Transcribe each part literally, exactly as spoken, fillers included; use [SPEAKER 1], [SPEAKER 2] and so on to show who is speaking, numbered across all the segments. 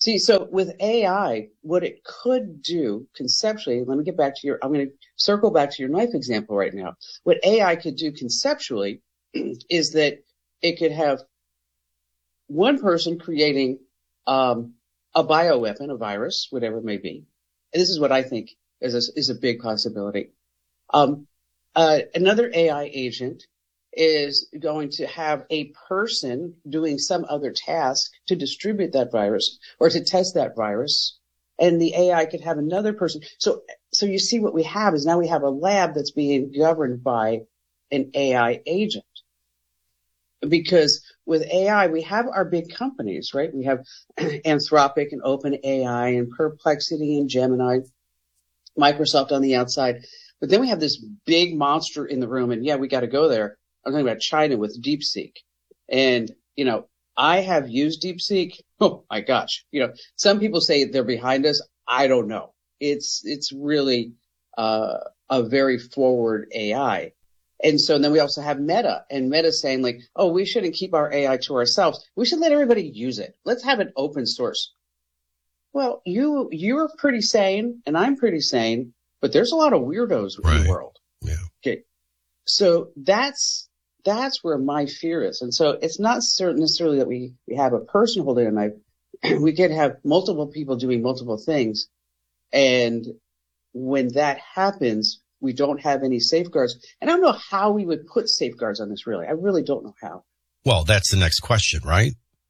[SPEAKER 1] See, so with A I, what it could do conceptually, let me get back to your, I'm going to circle back to your knife example right now. What A I could do conceptually is that it could have one person creating um, a bioweapon, a virus, whatever it may be. And this is what I think is a, is a big possibility. Um, uh, another A I agent is going to have a person doing some other task to distribute that virus or to test that virus. And the A I could have another person. So, so you see what we have is now we have a lab that's being governed by an A I agent. Because with A I, we have our big companies, right? We have Anthropic and OpenAI and Perplexity and Gemini, Microsoft on the outside. But then we have this big monster in the room. And yeah, we got to go there. I'm talking about China with DeepSeek. And, you know, I have used DeepSeek. Oh my gosh. You know, some people say they're behind us. I don't know. It's, it's really, uh, a very forward A I. And so then we also have Meta, and Meta saying like, oh, we shouldn't keep our A I to ourselves. We should let everybody use it. Let's have it open source. Well, you, you're pretty sane and I'm pretty sane, but there's a lot of weirdos
[SPEAKER 2] right.
[SPEAKER 1] in the world.
[SPEAKER 2] Yeah.
[SPEAKER 1] Okay. So that's, That's where my fear is. And so it's not certain necessarily that we, we have a person holding a knife. We could have multiple people doing multiple things. And when that happens, we don't have any safeguards. And I don't know how we would put safeguards on this, really. I really don't know how.
[SPEAKER 2] Well, that's the next question, right?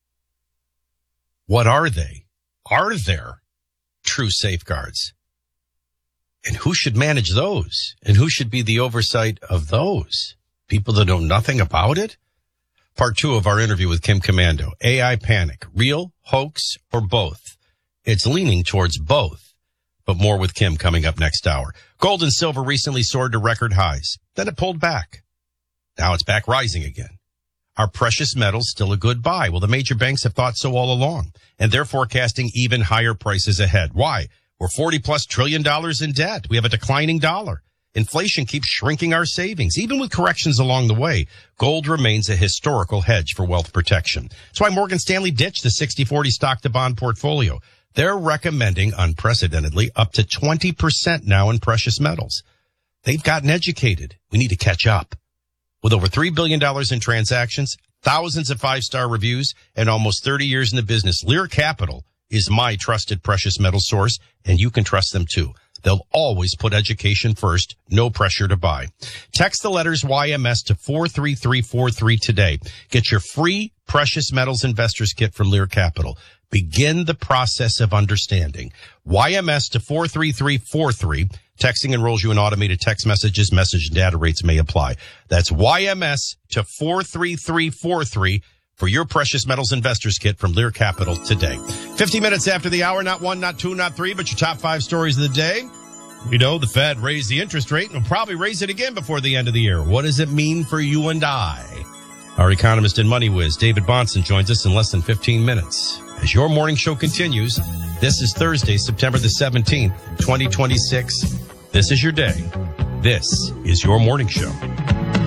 [SPEAKER 2] What are they? Are there true safeguards? And who should manage those? And who should be the oversight of those? People that know nothing about it? Part two of our interview with Kim Komando. A I panic, real, hoax, or both? It's leaning towards both. But more with Kim coming up next hour. Gold and silver recently soared to record highs. Then it pulled back. Now it's back rising again. Are precious metals still a good buy? Well, the major banks have thought so all along. And they're forecasting even higher prices ahead. Why? We're forty plus trillion dollars in debt. We have a declining dollar. Inflation keeps shrinking our savings. Even with corrections along the way, gold remains a historical hedge for wealth protection. That's why Morgan Stanley ditched the sixty forty stock to bond portfolio. They're recommending unprecedentedly up to twenty percent now in precious metals. They've gotten educated. We need to catch up. With over three billion dollars in transactions, thousands of five-star reviews, and almost thirty years in the business, Lear Capital is my trusted precious metal source, and you can trust them too. They'll always put education first. No pressure to buy. Text the letters Y M S to four three three four three today. Get your free Precious Metals Investors Kit from Lear Capital. Begin the process of understanding. Y M S to four three three four three. Texting enrolls you in automated text messages. Message and data rates may apply. That's Y M S to four three three four three. For your Precious Metals Investors Kit from Lear Capital today. fifty minutes after the hour, not one, not two, not three, but your top five stories of the day. You know, the Fed raised the interest rate and will probably raise it again before the end of the year. What does it mean for you and I? Our economist and money whiz, David Bahnsen, joins us in less than fifteen minutes. As your morning show continues, this is Thursday, September the seventeenth, twenty twenty-six. This is your day. This is your morning show.